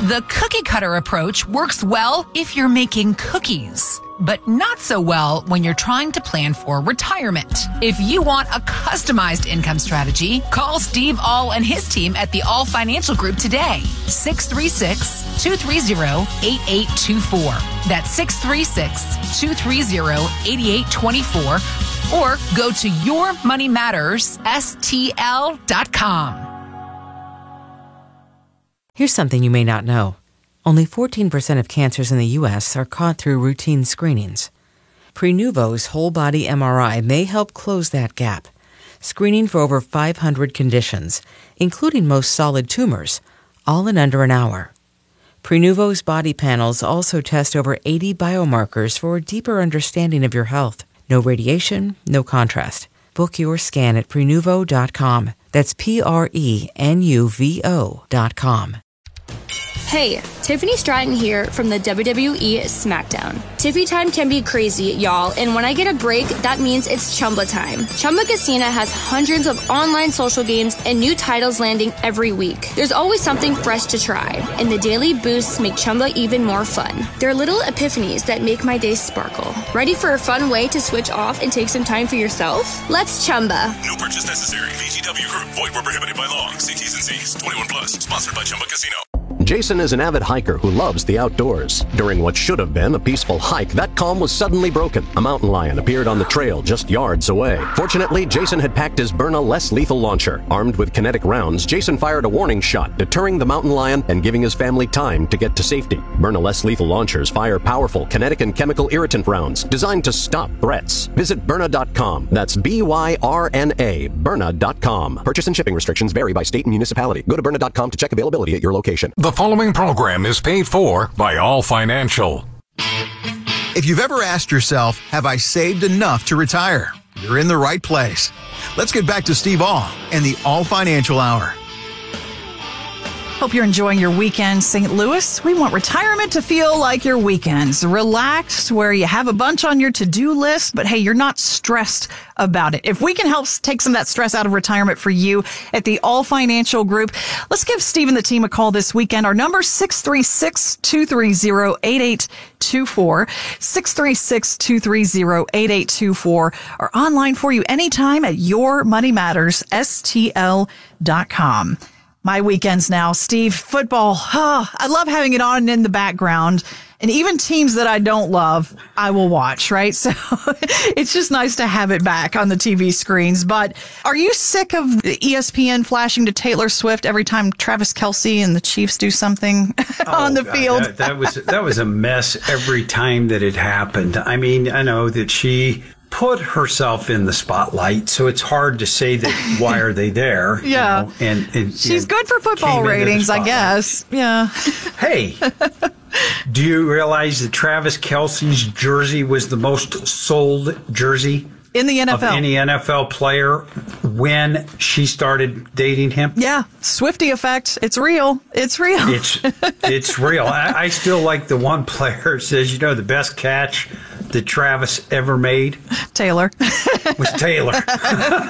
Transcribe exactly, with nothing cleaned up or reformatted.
The cookie cutter approach works well if you're making cookies, but not so well when you're trying to plan for retirement. If you want a customized income strategy, call Steve All and his team at the All Financial Group today. six three six, two three zero, eight eight two four. That's six three six, two three zero, eight eight two four. Or go to your money matters S T L dot com. Here's something you may not know. Only fourteen percent of cancers in the U S are caught through routine screenings. Prenuvo's whole-body M R I may help close that gap, screening for over five hundred conditions, including most solid tumors, all in under an hour. Prenuvo's body panels also test over eighty biomarkers for a deeper understanding of your health. No radiation, no contrast. Book your scan at Prenuvo dot com. That's P R E N U V O dot com. Hey, Tiffany Stratton here from the W W E SmackDown. Tiffy time can be crazy, y'all, and when I get a break, that means it's Chumba time. Chumba Casino has hundreds of online social games and new titles landing every week. There's always something fresh to try, and the daily boosts make Chumba even more fun. They're little epiphanies that make my day sparkle. Ready for a fun way to switch off and take some time for yourself? Let's Chumba. No purchase necessary. V G W Group. Void where prohibited by law. See T's and C's. twenty-one plus. Sponsored by Chumba Casino. Jason is an avid hiker who loves the outdoors. During what should have been a peaceful hike, that calm was suddenly broken. A mountain lion appeared on the trail just yards away. Fortunately, Jason had packed his Byrna less lethal launcher. Armed with kinetic rounds, Jason fired a warning shot, deterring the mountain lion and giving his family time to get to safety. Byrna less lethal launchers fire powerful kinetic and chemical irritant rounds designed to stop threats. Visit Byrna dot com. That's B Y R N A, Byrna dot com. Purchase and shipping restrictions vary by state and municipality. Go to Byrna dot com to check availability at your location. The following program is paid for by All Financial. If you've ever asked yourself, have I saved enough to retire? You're in the right place. Let's get back to Steve All and the All Financial Hour. Hope you're enjoying your weekend, Saint Louis. We want retirement to feel like your weekends. Relaxed, where you have a bunch on your to-do list, but hey, you're not stressed about it. If we can help take some of that stress out of retirement for you at the All Financial Group, let's give Steve and the team a call this weekend. Our number is six three six, two three zero, eight eight two four, six three six, two three zero, eight eight two four, or online for you anytime at your money matters S T L dot com. My weekends now, Steve, football. Oh, I love having it on in the background. And even teams that I don't love, I will watch, right? So it's just nice to have it back on the T V screens. But are you sick of E S P N flashing to Taylor Swift every time Travis Kelce and the Chiefs do something oh, on the God, field? That, that was that was a mess every time that it happened. I mean, I know that she put herself in the spotlight, so it's hard to say that why are they there? Yeah. You know, and, and she's and good for football ratings, I guess. Yeah. Hey, do you realize that Travis Kelce's jersey was the most sold jersey in the N F L of any N F L player when she started dating him? Yeah, Swiftie effect. It's real. It's real. It's it's real. I, I still like the one player who says, you know, the best catch that Travis ever made? Taylor. Was Taylor.